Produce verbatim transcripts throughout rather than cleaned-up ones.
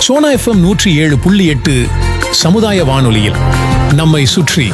Sona FM நூற்றி ஏழு புள்ளி எட்டு சமுதாய வானொலியில் நம்மை சுற்றி.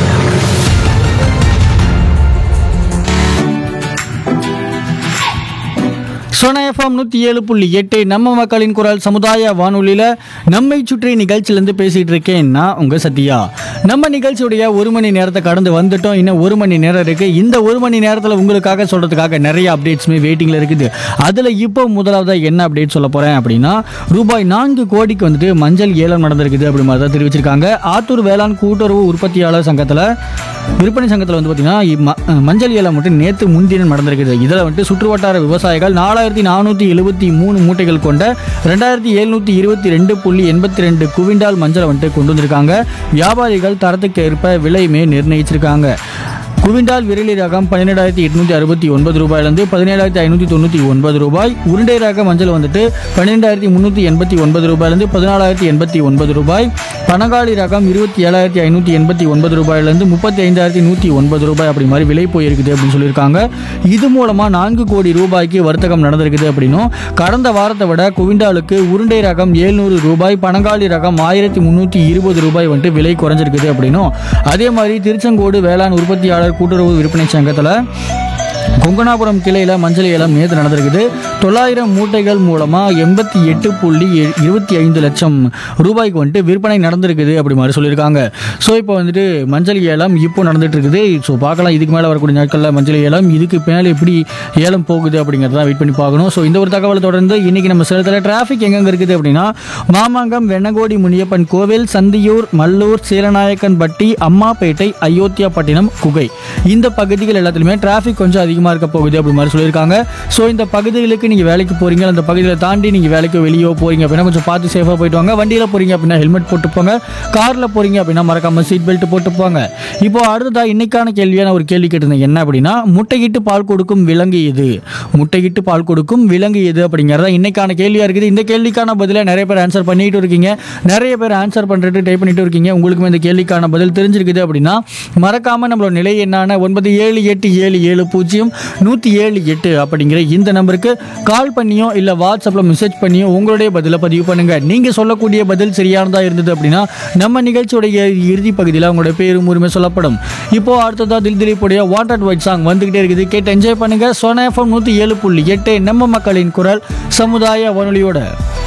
சோனா எஃப்எம் நூற்றி ஏழு புள்ளி எட்டு நம்ம மக்களின் குரல் சமுதாய வானொலியில் நம்மை சுற்றி நிகழ்ச்சியிலேருந்து பேசிகிட்டு இருக்கேன் நான் உங்கள் சத்யா. நம்ம நிகழ்ச்சியுடைய ஒரு மணி நேரத்தை கடந்து வந்துட்டோம். இன்னும் ஒரு மணி நேரம் இருக்குது. இந்த ஒரு மணி நேரத்தில் உங்களுக்காக சொல்கிறதுக்காக நிறைய அப்டேட்ஸுமே வெயிட்டிங்கில் இருக்குது. அதில் இப்போ முதலாவதாக என்ன அப்டேட் சொல்ல போகிறேன் அப்படின்னா, ரூபாய் நான்கு கோடிக்கு வந்துட்டு மஞ்சள் ஏலம் நடந்திருக்குது அப்படி மாதிரி தான் தெரிவிச்சிருக்காங்க. ஆத்தூர் வேளாண் கூட்டுறவு உற்பத்தியாளர் சங்கத்தில் விற்பனை சங்கத்தில் வந்து பார்த்தீங்கன்னா மஞ்சள் ஏலம் மட்டும் நேற்று முன்தினம் நடந்திருக்குது. இதில் வந்துட்டு சுற்றுவட்டார விவசாயிகள் நாலாயிரத்தி நானூற்றி எழுபத்தி மூணு மூட்டைகள் கொண்ட ரெண்டாயிரத்தி எழுநூற்றி இருபத்தி ரெண்டு புள்ளி எண்பத்தி ரெண்டு குவிண்டால் மஞ்சளை வந்துட்டு கொண்டு வந்திருக்காங்க. வியாபாரிகள் தரத்துக்கு ஏற்ப விலையுமே நிர்ணயிச்சிருக்காங்க. குவிண்டால் விரலி ரகம் பன்னிரெண்டாயிரத்தி எட்நூற்றி அறுபத்தி ஒன்பது ரூபாயிலிருந்து பதினேழாயிரத்தி ஐநூற்றி தொண்ணூற்றி ஒன்பது ரூபாய். உருண்டை ரக மஞ்சள் வந்துட்டு பன்னிரெண்டாயிரத்தி முந்நூற்றி எண்பத்தி ஒன்பது ரூபாயிலிருந்து பதினாலாயிரத்தி எண்பத்தி ஒன்பது ரூபாய். பனங்காளி ரகம் இருபத்தி ஏழாயிரத்தி ஐநூற்றி எண்பத்தி ஒன்பது ரூபாயிலிருந்து முப்பத்தி ஐந்தாயிரத்தி நூற்றி ஒன்பது ரூபாய் அப்படி மாதிரி விலை போயிருக்குது அப்படின்னு சொல்லியிருக்காங்க. இது மூலமாக நான்கு கோடி ரூபாய்க்கு வர்த்தகம் நடந்திருக்குது அப்படின்னும், கடந்த வாரத்தை விட குவிண்டாலுக்கு உருண்டை ரகம் எழுநூறு ரூபாய், பனங்காளி ரகம் ஆயிரத்தி முந்நூற்றி இருபது ரூபாய் வந்துட்டு விலை குறைஞ்சிருக்குது அப்படின்னும், அதே மாதிரி திருச்செங்கோடு வேளாண் உற்பத்தியாளர் கூட்டுறவு விற்பனை சங்கத்தில் கொங்கனாபுரம் கிளையில் மஞ்சள் ஏலம் நேற்று நடந்திருக்குது. தொள்ளாயிரம் மூட்டைகள் மூலமாக எண்பத்தி எட்டு புள்ளி இருபத்தி ஐந்து லட்சம் ரூபாய்க்கு வந்துட்டு விற்பனை நடந்திருக்குது அப்படி மாதிரி சொல்லியிருக்காங்க. ஸோ இப்போ வந்துட்டு மஞ்சள் ஏலம் இப்போ நடந்துட்டு இருக்குது. ஸோ பார்க்கலாம் இதுக்கு மேலே வரக்கூடிய நாட்களில் மஞ்சள் ஏலம் இதுக்கு மேலே எப்படி ஏலம் போகுது அப்படிங்கிறத வெயிட் பண்ணி பார்க்கணும். ஸோ இந்த ஒரு தகவலை தொடர்ந்து இன்றைக்கி நம்ம சேலத்தில் டிராஃபிக் எங்கெங்கே இருக்குது அப்படின்னா, மாமாங்கம், வெண்ணகோடி முனியப்பன் கோவில், சந்தியூர், மல்லூர், சீலநாயக்கன்பட்டி, அம்மாப்பேட்டை, அயோத்தியாப்பட்டினம், குகை இந்த பகுதிகள் எல்லாத்துலேயுமே டிராஃபிக் கொஞ்சம் அதிகமாக இருக்க போகுது அப்படி மாதிரி சொல்லியிருக்காங்க. ஸோ இந்த பகுதிகளுக்கு நீங்கள் வேலைக்கு போகிறீங்க, அந்த பகுதியில் தாண்டி நீங்கள் வேலைக்கு வெளியே போகிறீங்க அப்படின்னா கொஞ்சம் பார்த்து சேஃபாக போயிட்டு வாங்க. வண்டியில் போகிறீங்க அப்படின்னா ஹெல்மெட் போட்டு போங்க. காரில் போகிறீங்க அப்படின்னா மறக்காமல் சீட் பெல்ட் போட்டு போங்க. இப்போ அடுத்ததாக இன்னைக்கான கேள்வியான ஒரு கேள்வி கேட்டிருந்தேன். என்ன அப்படின்னா, முட்டையிட்டு பால் கொடுக்கும் விலங்கு எது? முட்டையிட்டு பால் கொடுக்கும் விலங்கு எது அப்படிங்கிறத இன்னைக்கான கேள்வியாக இருக்குது. இந்த கேள்விக்கான பதிலை நிறைய பேர் ஆன்சர் பண்ணிட்டு இருக்கீங்க. நிறைய பேர் ஆன்சர் பண்ணுறது டைப் பண்ணிட்டு இருக்கீங்க. உங்களுக்குமே இந்த கேள்விக்கான பதில் தெரிஞ்சிருக்குது அப்படின்னா மறக்காமல் நம்மளோட நிலை என்னான ஒன்பது ஏழு எட்டு ஏழு ஏழு பூஜ்ஜியம் நூற்றி ஏழு எட்டு அப்படிங்கிற இந்த நம்பருக்கு கால் பண்ணியோ இல்லை வாட்ஸ்அப்பில் மெசேஜ் பண்ணியோ உங்களுடைய பதிலை பதிவு பண்ணுங்கள். நீங்கள் சொல்லக்கூடிய பதில் சரியானதாக இருந்தது அப்படின்னா நம்ம நிகழ்ச்சியோடைய இறுதி பகுதியில் உங்களுடைய பேரும் உரிமை சொல்லப்படும். இப்போ அடுத்ததாக தில் திலீப்புடைய வாண்டட் ஒயிட் சாங் வந்துகிட்டே இருக்குது. கேட்டு என்ஜாய் பண்ணுங்கள். சோனா எஃப்எம் நூற்றி ஏழு புள்ளி எட்டு நம்ம மக்களின் குரல் சமுதாய வானொலியோட.